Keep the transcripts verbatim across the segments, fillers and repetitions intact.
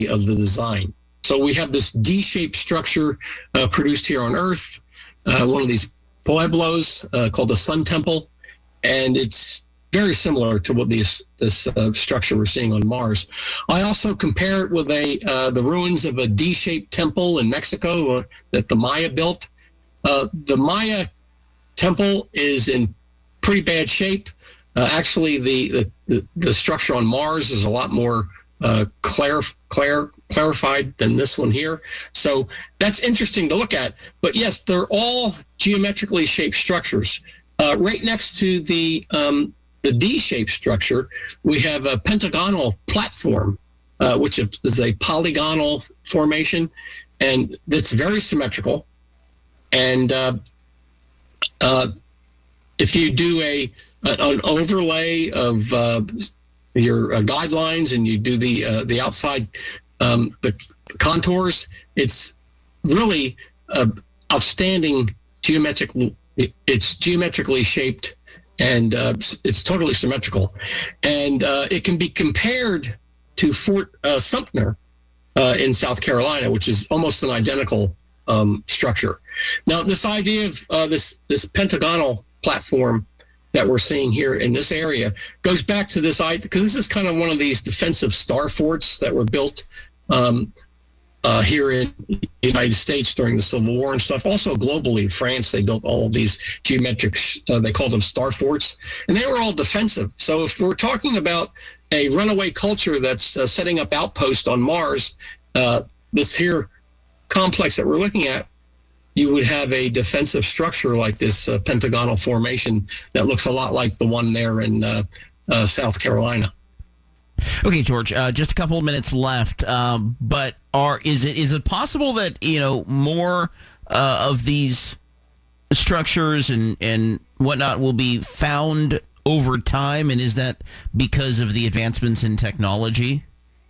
of the design. So we have this D-shaped structure uh, produced here on Earth, uh, one of these pueblos uh, called the Sun Temple, and it's very similar to what this this uh, structure we're seeing on Mars. I also compare it with a uh, the ruins of a D-shaped temple in Mexico uh, that the Maya built. Uh, the Maya temple is in pretty bad shape. Uh, actually, the, the the structure on Mars is a lot more uh, clar, clar, clarified than this one here. So that's interesting to look at. But yes, they're all geometrically shaped structures. Uh, right next to the um, the D-shaped structure, we have a pentagonal platform, uh, which is a polygonal formation, and that's very symmetrical. And uh, uh, if you do a an overlay of uh, your uh, guidelines and you do the uh, the outside um, the contours, it's really uh, outstanding geometric. It's geometrically shaped, and uh, it's totally symmetrical, and uh, it can be compared to Fort uh, Sumter uh, in South Carolina, which is almost an identical um, structure. Now, this idea of uh, this this pentagonal platform that we're seeing here in this area goes back to this idea, because this is kind of one of these defensive star forts that were built um, uh, here in the United States during the Civil War and stuff. Also globally, France, they built all of these geometric, uh, they call them star forts, and they were all defensive. So if we're talking about a runaway culture that's uh, setting up outposts on Mars, uh, this here complex that we're looking at, you would have a defensive structure like this uh, pentagonal formation that looks a lot like the one there in uh, uh, South Carolina. Okay, George, uh, just a couple of minutes left, um, but are is it is it possible that, you know, more uh, of these structures and, and whatnot will be found over time, and is that because of the advancements in technology?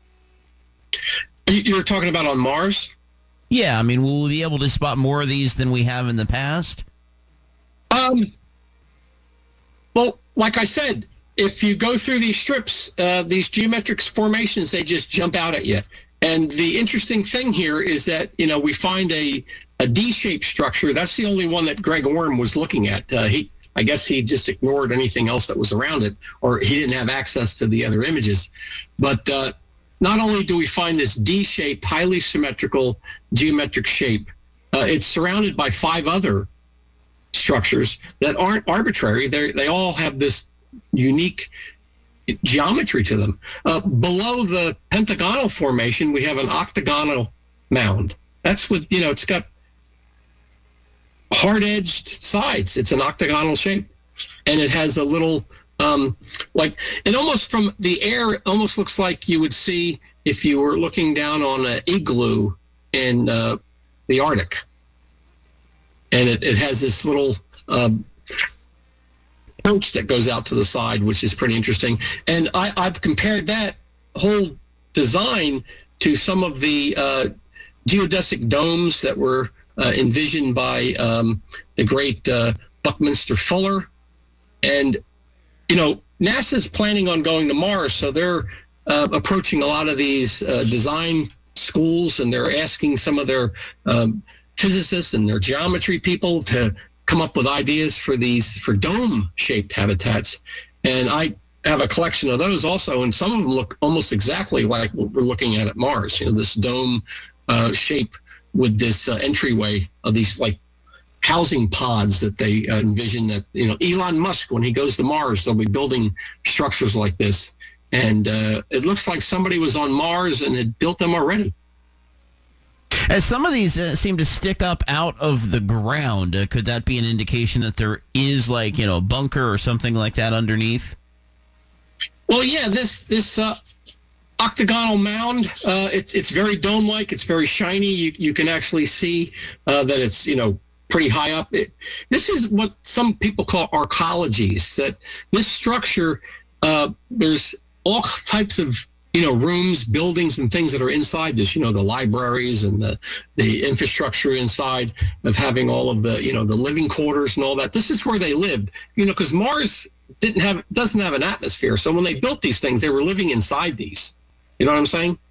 You're talking about on Mars? Yeah, I mean, will we be able to spot more of these than we have in the past? Um. Well, like I said, if you go through these strips, uh, these geometric formations, they just jump out at you. And the interesting thing here is that, you know, we find a, a D-shaped structure. That's the only one that Greg Orme was looking at. Uh, he, I guess he just ignored anything else that was around it, or he didn't have access to the other images. But uh, not only do we find this D-shaped, highly symmetrical geometric shape, uh, it's surrounded by five other structures that aren't arbitrary. They they all have this unique geometry to them. Uh, below the pentagonal formation, we have an octagonal mound. That's what, you know, it's got hard-edged sides. It's an octagonal shape, and it has a little um, like, it almost from the air, it almost looks like you would see if you were looking down on an igloo in uh, the Arctic. And it, it has this little um, approach that goes out to the side, which is pretty interesting. And I, I've compared that whole design to some of the uh, geodesic domes that were uh, envisioned by um, the great uh, Buckminster Fuller. And, you know, NASA's planning on going to Mars, so they're uh, approaching a lot of these uh, design schools, and they're asking some of their um, physicists and their geometry people to come up with ideas for these, for dome-shaped habitats. And I have a collection of those also, and some of them look almost exactly like what we're looking at at Mars. You know, this dome uh, shape with this uh, entryway of these like housing pods that they uh, envision that, you know, Elon Musk, when he goes to Mars, they'll be building structures like this. And uh, it looks like somebody was on Mars and had built them already. As some of these uh, seem to stick up out of the ground, uh, could that be an indication that there is, like, you know, a bunker or something like that underneath? Well, yeah, this this uh, octagonal mound, uh, it's it's very dome-like. It's very shiny. You you can actually see uh, that it's, you know, pretty high up. It, this is what some people call arcologies. That this structure, uh, there's all types of, you know, rooms, buildings, and things that are inside this, you know, the libraries and the, the infrastructure inside of having all of the, you know, the living quarters and all that. This is where they lived, you know, because Mars didn't have, doesn't have an atmosphere. So when they built these things, they were living inside these. You know what I'm saying?